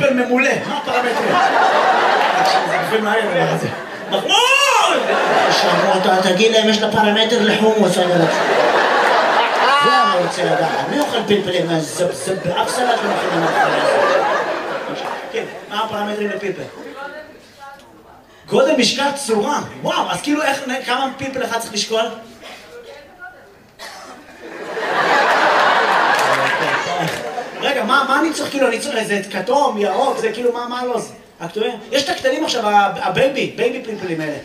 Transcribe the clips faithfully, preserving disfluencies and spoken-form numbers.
פלפל ממולא, מה הפרמטרים? זה גופים מהר, מה זה? מחמוד! שמעו, תגיד להם, יש לה פרמטר לחומוס, אני רוצה. זה אני רוצה לדעת. מי אוכל פלפלים? זה באף סלט לא אוכלים מהפרמטר. כן, מה הפרמטרים לפלפל? גודל, משקל, צורה. וואו, אז כאילו איך, כמה פלפל אחד צריך לשקול? רגע, מה אני צריך כאילו, אני צריך איזה כתום, ירוק, זה כאילו, מה לא זה? הכתובים? יש את הקטנים עכשיו, הבייבי, בייבי פלפלים האלה.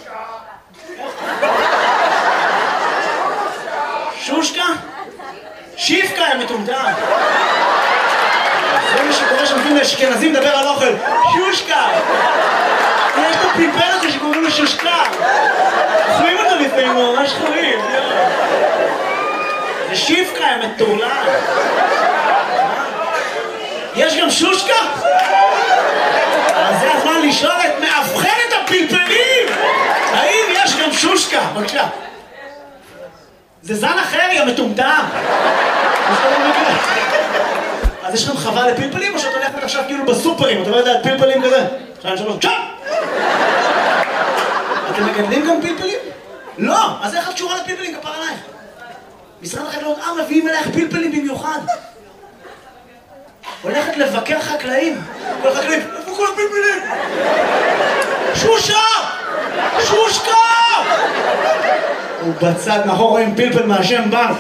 שושקה? שיפקה, הם מטומטם. זה מה שקורה שנותנים לאשכנזים לדבר על אוכל. שושקה! יש את הפלפל הזה שקוראים לו שושקה. אוכלים אותו לפעמים, ממש חורים. זה שיפקה, הם מטורלל. יש גם שושקה? אז זה הזמן לשאול את מאבחנת הפלפלים! האם יש גם שושקה? בבקשה. זה זן אחר, יא מטומטם. אז יש לכם חווה לפלפלים או שאת הולכת עכשיו כאילו בסופרים? אתה לא יודע, פלפלים כזה? שתיים, שלוש, צ'אפ! אתם מגדלים גם פלפלים? לא! אז איך את קשורה לפלפלים? כפר עלייך. משרד החקלאות, אה, מביאים אלייך פלפלים במיוחד. הולכת לבקר חקלאים. כל החקלאים, איפה כל הפלפלים? שושה! שושקה! הוא בצד מאחור רואים פלפל מהשם בנק.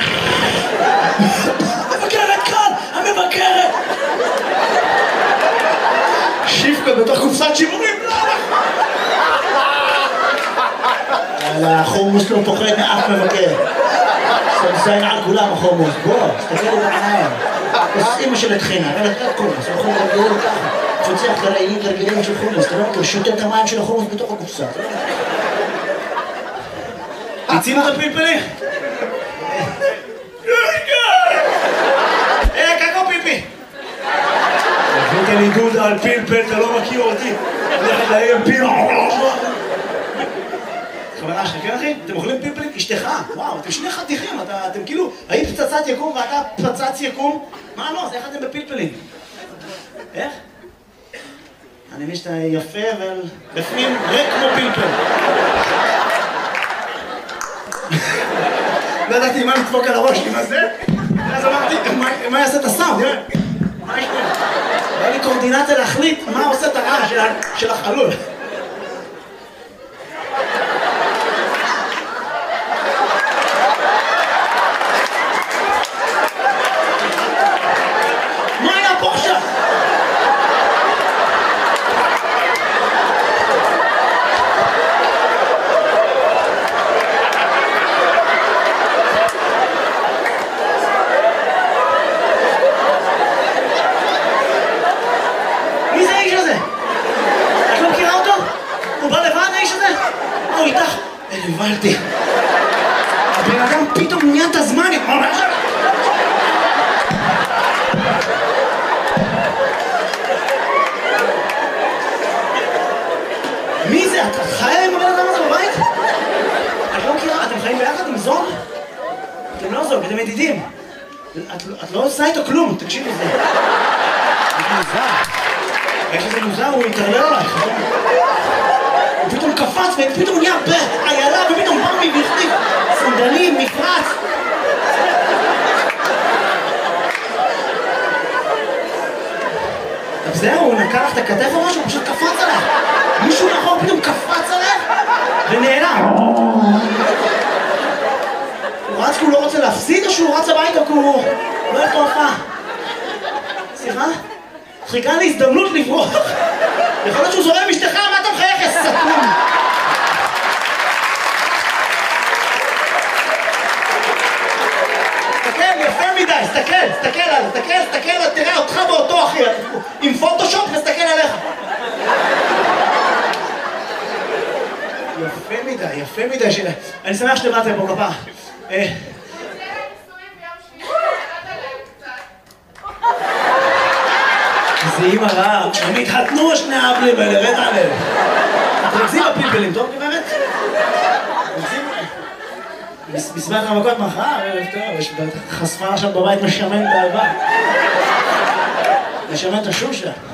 המבקרת כאן! המבקרת! שיפקה בתוך קופסת שימורים. החומוס לא פוחד מאף מבקר. סמסיין על כולם החומוס. בוא, תסתכל בעיניים. אז אמא של התחינה, אבל את חומוס, אנחנו מרגלים ככה. פוצח גרעינים גרגילים של חומוס, אתה לא מכיר, שותה את המים של החומוס בתוך הקופסה. תצינו את הפלפלים? אה, קקו פיפי! הבאת לי דודה על פלפל, אתה לא מכיר אותי. הולכת להעיר פלפל. חברה שלך, כן אחי? אתם אוכלים פלפלים? אשתך, וואו, אתם שני חתיכים, אתם כאילו, היית פצצת יקום ואתה פצץ יקום? מה לא? אז איך אתם בפלפלים? איך? אני מבין שאתה יפה, אבל בפנים ריק כמו פלפל. לא ידעתי מה לדפוק על הראש, מה זה? אז אמרתי, מה יעשה את הסאונד? מה יש פה? היה לי קורדינציה להחליט מה עושה את הרעש של החלול. מה היה פה עכשיו? מי זה האיש הזה? את לא מכירה אותו? הוא בא לבד האיש הזה? מה הוא איתך? הבנתי. הבן אדם פתאום נהיה את הזמן. מי זה? את חיה עם הבן אדם הזה בבית? את לא מכירה? אתם חיים ביחד עם זוג? אתם לא זוג, אתם ידידים. את לא עושה איתו כלום, תקשיבי לזה. זה מוזר. יש איזה מוזר, הוא יתערלל עלייך. הוא פתאום קפץ ופתאום נהיה בעיילה ופתאום בא מי והחליף סנדלים, מפרץ. אז זהו, הוא נקע לך את הכתף או משהו, הוא פשוט קפץ עליך. מישהו מאחור פתאום קפץ עליך ונעלם. הוא רץ כי הוא לא רוצה להפסיד או שהוא רץ הביתה כי הוא לא אוהב את ההופעה? סליחה? חיכה לי הזדמנות לברוח. יכול להיות שהוא זורם אשתך, מה אתה מחייך, יא סתום? תסתכל, יפה מדי, תסתכל, תסתכל עליו, תסתכל, תסתכל, תראה אותך באותו אחי, עם פוטושופ נסתכל עליך. יפה מדי, יפה מדי שלה. אני שמח שבאתם פה כפרה. זה אימא רעה, הם התחתנו שני האבלים האלה, רד עליהם. אתם רוצים בפלפלים, טוב גברת? מסברת המכות מחר, ערב טוב, יש חשפה עכשיו בבית משמן באהבה. משמן את השושה.